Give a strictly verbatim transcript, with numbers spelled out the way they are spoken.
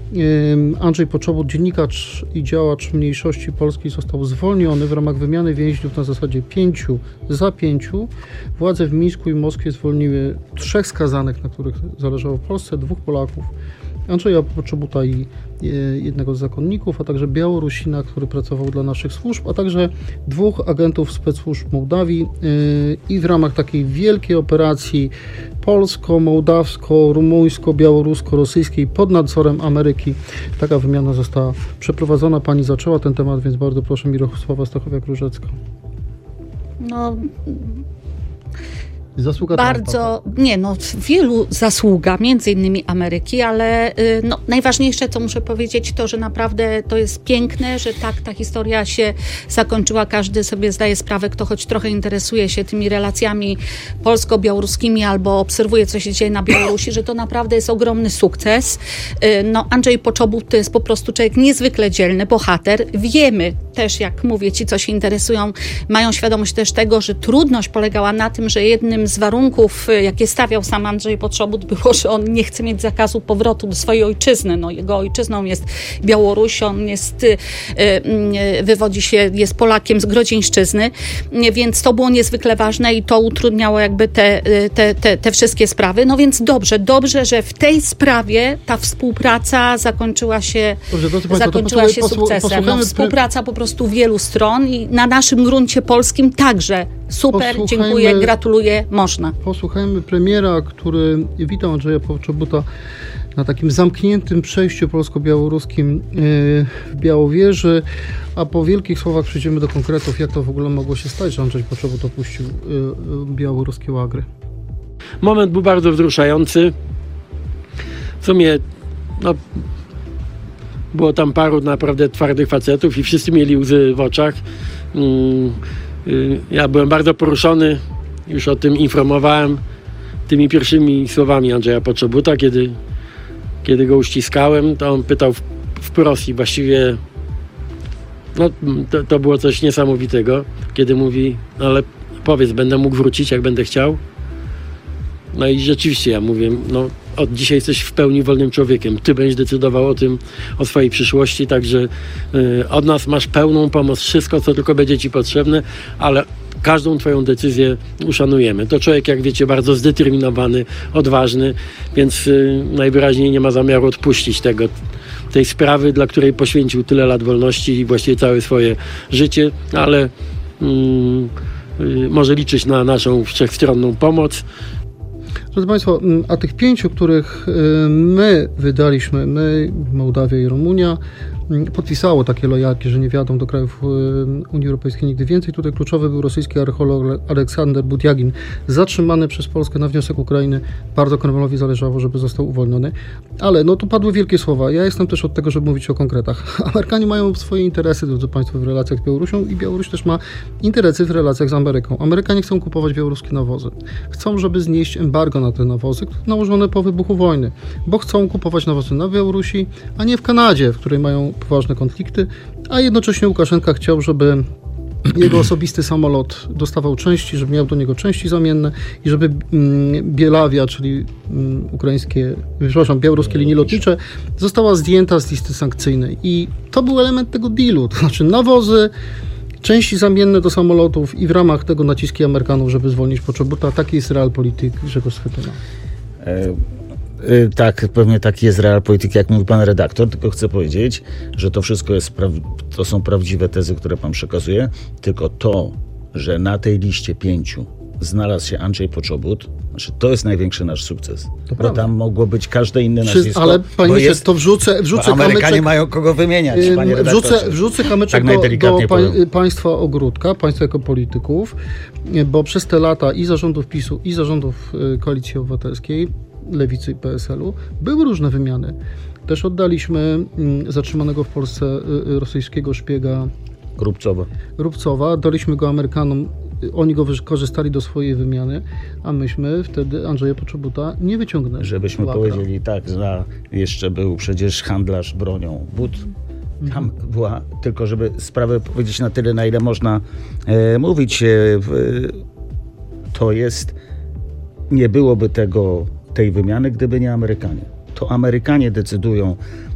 Andrzej Poczobut, dziennikarz i działacz mniejszości polskiej, został zwolniony w ramach wymiany więźniów na zasadzie pięciu za pięciu. Władze w Mińsku i Moskwie zwolniły trzech skazanych, na których zależało Polsce, dwóch Polaków, Andrzeja Poczobuta i jednego z zakonników, a także Białorusina, który pracował dla naszych służb, a także dwóch agentów specsłużb Mołdawii i w ramach takiej wielkiej operacji polsko-mołdawsko-rumuńsko-białorusko-rosyjskiej pod nadzorem Ameryki taka wymiana została przeprowadzona. Pani zaczęła ten temat, więc bardzo proszę Mirosława Stachowiak-Różecką. No... Zasługa bardzo, nie no, wielu zasługa, między innymi Ameryki, ale no, najważniejsze, co muszę powiedzieć, to, że naprawdę to jest piękne, że tak ta historia się zakończyła. Każdy sobie zdaje sprawę, kto choć trochę interesuje się tymi relacjami polsko-białoruskimi albo obserwuje, co się dzieje na Białorusi, że to naprawdę jest ogromny sukces. No, Andrzej Poczobut to jest po prostu człowiek niezwykle dzielny, bohater. Wiemy też, jak mówię, ci, co się interesują, mają świadomość też tego, że trudność polegała na tym, że jednym z warunków, jakie stawiał sam Andrzej Poczobut, było, że on nie chce mieć zakazu powrotu do swojej ojczyzny. No, jego ojczyzną jest Białoruś, on jest, wywodzi się, jest Polakiem z Grodzieńszczyzny, więc to było niezwykle ważne i to utrudniało jakby te, te, te, te wszystkie sprawy. No więc dobrze, dobrze, że w tej sprawie ta współpraca zakończyła się, dobrze, Państwa, zakończyła się posłu, sukcesem. No, współpraca po prostu wielu stron i na naszym gruncie polskim także. Super, dziękuję, gratuluję, można. Posłuchajmy premiera, który witał Andrzeja Poczobuta na takim zamkniętym przejściu polsko-białoruskim w Białowieży, a po wielkich słowach przejdziemy do konkretów, jak to w ogóle mogło się stać, że Andrzej Poczobut opuścił białoruskie łagry. Moment był bardzo wzruszający. W sumie no, było tam paru naprawdę twardych facetów i wszyscy mieli łzy w oczach. Mm. Ja byłem bardzo poruszony, już o tym informowałem tymi pierwszymi słowami Andrzeja Poczobuta, kiedy, kiedy go uściskałem, to on pytał wprost i właściwie no, to, to było coś niesamowitego, kiedy mówi, no ale powiedz, będę mógł wrócić, jak będę chciał. No i rzeczywiście ja mówię, no od dzisiaj jesteś w pełni wolnym człowiekiem. Ty będziesz decydował o tym, o swojej przyszłości, także y, od nas masz pełną pomoc, wszystko, co tylko będzie ci potrzebne, ale każdą twoją decyzję uszanujemy. To człowiek, jak wiecie, bardzo zdeterminowany, odważny, więc y, najwyraźniej nie ma zamiaru odpuścić tego, tej sprawy, dla której poświęcił tyle lat wolności i właściwie całe swoje życie, ale y, y, może liczyć na naszą wszechstronną pomoc. Drodzy Państwo, a tych pięciu, których my wydaliśmy, my, Mołdawia i Rumunia, podpisało takie lojalki, że nie wjadą do krajów Unii Europejskiej nigdy więcej. Tutaj kluczowy był rosyjski archeolog Aleksander Budyagin, zatrzymany przez Polskę na wniosek Ukrainy. Bardzo Kremlowi zależało, żeby został uwolniony. Ale no tu padły wielkie słowa. Ja jestem też od tego, żeby mówić o konkretach. Amerykanie mają swoje interesy, drodzy Państwo, w relacjach z Białorusią i Białoruś też ma interesy w relacjach z Ameryką. Amerykanie chcą kupować białoruskie nawozy. Chcą, żeby znieść embargo na te nawozy, nałożone po wybuchu wojny, bo chcą kupować nawozy na Białorusi, a nie w Kanadzie, w której mają poważne konflikty, a jednocześnie Łukaszenka chciał, żeby jego osobisty samolot dostawał części, żeby miał do niego części zamienne i żeby Bielawia, czyli ukraińskie, przepraszam, białoruskie linie lotnicze, została zdjęta z listy sankcyjnej. I to był element tego dealu, to znaczy nawozy, części zamienne do samolotów i w ramach tego naciski Amerykanów, żeby zwolnić Poczobuta. Taki jest realpolitik Grzegorz Schetyna. E- Tak, pewnie taki jest realpolitik, jak mówi pan redaktor, tylko chcę powiedzieć, że to wszystko jest, pra- to są prawdziwe tezy, które pan przekazuje, tylko to, że na tej liście pięciu znalazł się Andrzej Poczobut, znaczy to jest największy nasz sukces. To bo prawda. Tam mogło być każde inne nazwisko. Ale panie ministrze, jest, to wrzucę, wrzucę Amerykanie kamyczek, mają kogo wymieniać, panie redaktorze. Wrzucę, wrzucę kamyczek tak do, do pań, państwa ogródka, państwa jako polityków, bo przez te lata i zarządów PiSu, i zarządów Koalicji Obywatelskiej, Lewicy i P S L u były różne wymiany. Też oddaliśmy zatrzymanego w Polsce rosyjskiego szpiega Rubcowa. Rubcowa, daliśmy go Amerykanom, oni go korzystali do swojej wymiany, a myśmy wtedy Andrzeja Poczobuta nie wyciągnęli. Żebyśmy Łapra. powiedzieli tak, że jeszcze był przecież handlarz bronią But. Tam mhm. była, tylko żeby sprawę powiedzieć na tyle, na ile można e, mówić, e, to jest, nie byłoby tego tej wymiany, gdyby nie Amerykanie. To Amerykanie decydują